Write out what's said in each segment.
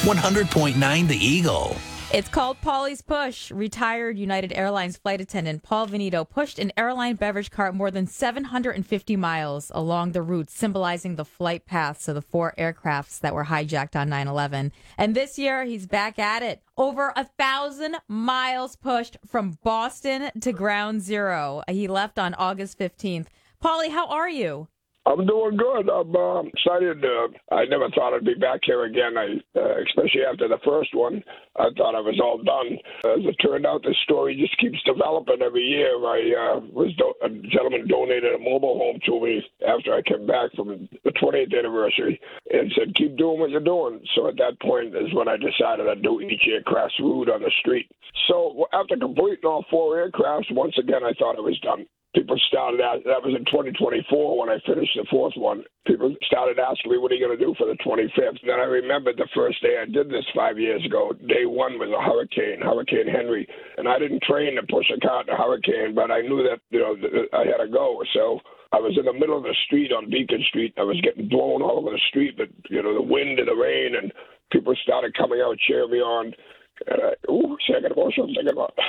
100.9 The Eagle. It's called Paulie's Push. Retired United Airlines flight attendant Paul Venito pushed an airline beverage cart more than 750 miles along the route, symbolizing the flight paths of the 4 aircrafts that were hijacked on 9/11. And this year, he's back at it. Over 1,000 miles pushed from Boston to Ground Zero. He left on August 15th. Paulie, how are you? I'm doing good. I'm excited. I never thought I'd be back here again, especially after the first one. I thought I was all done. As it turned out, the story just keeps developing every year. A gentleman donated a mobile home to me after I came back from the 20th anniversary and said, keep doing what you're doing. So at that point is when I decided I'd do each aircraft's route on the street. So after completing all 4 aircrafts, once again, I thought I was done. People started out, that was in 2024 when I finished the 4th one. People started asking me, what are you going to do for the 25th? And then I remembered the first day I did this 5 years ago. Day 1 was a Hurricane Henry. And I didn't train to push a car in a hurricane, but I knew that, I had to go. So I was in the middle of the street on Beacon Street. I was getting blown all over the street, but, the wind and the rain, and people started coming out, cheering me on. And second emotion I'm thinking about.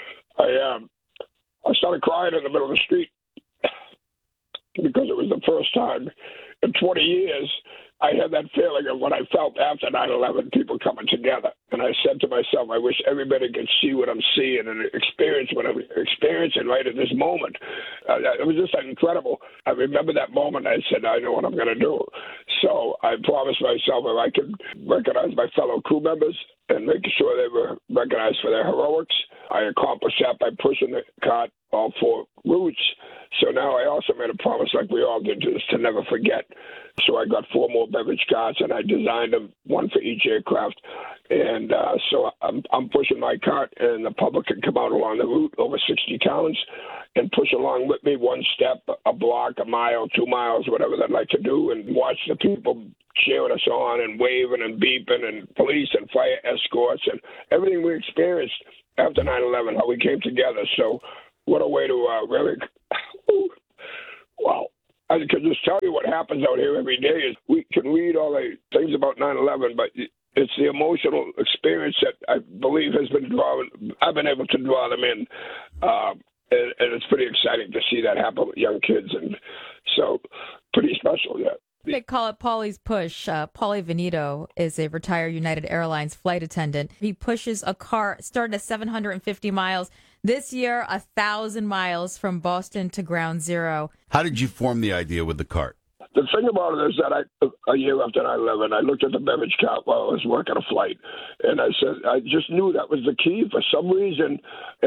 I started crying in the middle of the street because it was the first time in 20 years I had that feeling of what I felt after 9/11, people coming together. And I said to myself, I wish everybody could see what I'm seeing and experience what I'm experiencing right at this moment. It was just incredible. I remember that moment. I said, I know what I'm going to do. So I promised myself if I could recognize my fellow crew members and making sure they were recognized for their heroics. I accomplished that by pushing the cart all 4 routes. So now I also made a promise, like we all did, to never forget. So I got 4 more beverage carts, and I designed them, 1 for each aircraft. And so I'm pushing my cart, and the public can come out along the route, over 60 towns, and push along with me 1 step, a block, a mile, 2 miles, whatever they'd like to do, and watch the people cheering us on and waving and beeping, and police and fire escorts and everything we experienced after 9/11, how we came together. So what a way to really, wow. I can just tell you what happens out here every day is we can read all the things about 9/11, but it's the emotional experience that I believe I've been able to draw them in. And it's pretty exciting to see that happen with young kids. And so pretty special, yeah. They call it Paulie's Push. Paulie Venito is a retired United Airlines flight attendant. He pushes a car, started at 750 miles. This year, 1,000 miles from Boston to Ground Zero. How did you form the idea with the cart? The thing about it is that a year after 9/11, I looked at the beverage cart while I was working a flight, and I said, I just knew that was the key. For some reason,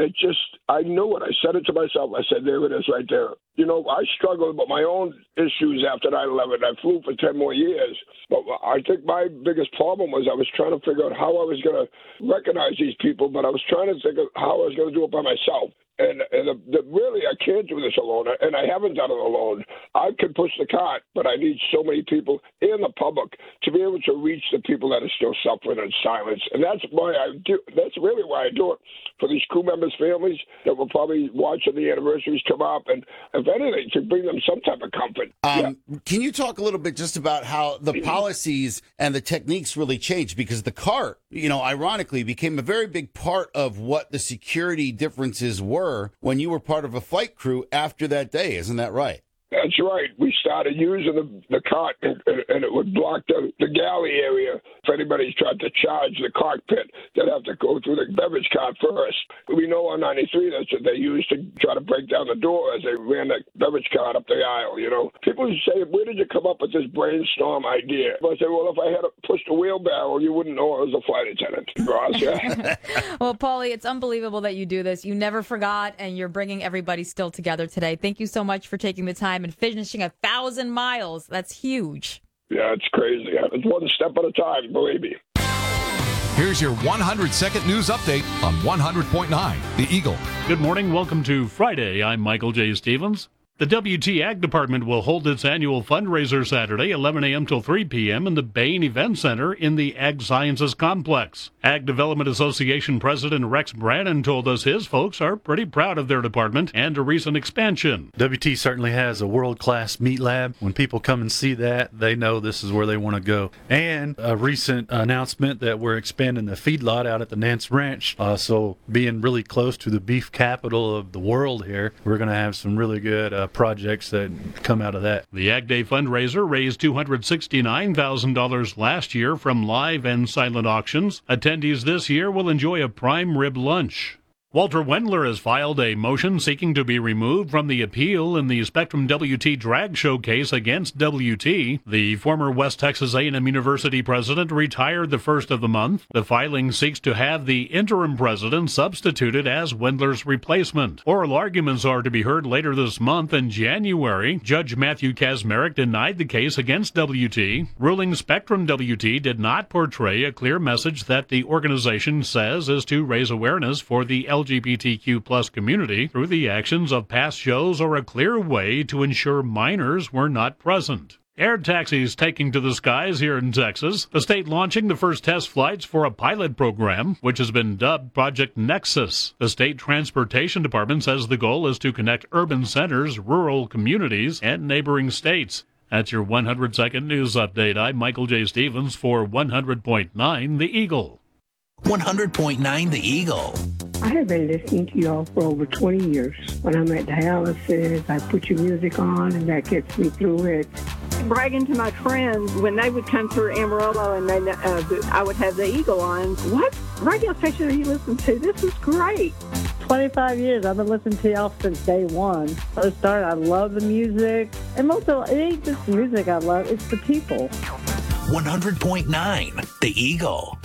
I knew it. I said it to myself. I said, there it is right there. I struggled with my own issues after 9/11. I flew for 10 more years, but I think my biggest problem was I was trying to figure out how I was going to recognize these people, but I was trying to think of how I was going to do it by myself. And really, I can't do this alone, and I haven't done it alone. I could push the cart, but I need so many people in the public to be able to reach the people that are still suffering in silence. And that's why I do. That's really why I do it, for these crew members' families that will probably watching the anniversaries come up, and if anything, to bring them some type of comfort. Can you talk a little bit just about how the policies and the techniques really changed? Because the cart, ironically, became a very big part of what the security differences were when you were part of a flight crew after that day. Isn't that right? That's right. We started using the cart, and it would block the galley area. If anybody's tried to charge the cockpit, they'd have to go through the beverage cart first. We know on 93 that's what they used to try to break down the door as they ran the beverage cart up the aisle, People say, where did you come up with this brainstorm idea? I said, well, if I had pushed a wheelbarrow, you wouldn't know I was a flight attendant. Ross, yeah. Well, Paulie, it's unbelievable that you do this. You never forgot, and you're bringing everybody still together today. Thank you so much for taking the time and finishing 1,000 miles. That's huge. Yeah, it's crazy. It's one step at a time, believe me. Here's your 100-second news update on 100.9 The Eagle. Good morning. Welcome to Friday. I'm Michael J. Stevens. The WT Ag Department will hold its annual fundraiser Saturday, 11 a.m. till 3 p.m. in the Bain Event Center in the Ag Sciences Complex. Ag Development Association President Rex Brannon told us his folks are pretty proud of their department and a recent expansion. WT certainly has a world-class meat lab. When people come and see that, they know this is where they want to go. And a recent announcement that we're expanding the feedlot out at the Nance Ranch. So being really close to the beef capital of the world here, we're going to have some really good projects that come out of that. The Ag Day fundraiser raised $269,000 last year from live and silent auctions. Attendees this year will enjoy a prime rib lunch. Walter Wendler has filed a motion seeking to be removed from the appeal in the Spectrum WT drag show case against WT. The former West Texas A&M University president retired the first of the month. The filing seeks to have the interim president substituted as Wendler's replacement. Oral arguments are to be heard later this month. In January, Judge Matthew Kazmarek denied the case against WT, ruling Spectrum WT did not portray a clear message that the organization says is to raise awareness for the LGBTQ plus community through the actions of past shows or a clear way to ensure minors were not present. Air taxis taking to the skies here in Texas. The state launching the first test flights for a pilot program, which has been dubbed Project Nexus. The state transportation department says the goal is to connect urban centers, rural communities, and neighboring states. That's your 100-second news update. I'm Michael J. Stevens for 100.9 The Eagle. 100.9 The Eagle. I have been listening to y'all for over 20 years. When I'm at dialysis, I put your music on, and that gets me through it. Bragging to my friends when they would come through Amarillo and I would have the Eagle on. What radio station are you listening to? This is great. 25 years. I've been listening to y'all since day one. First started, I love the music. And most of it ain't just the music I love, it's the people. 100.9 The Eagle.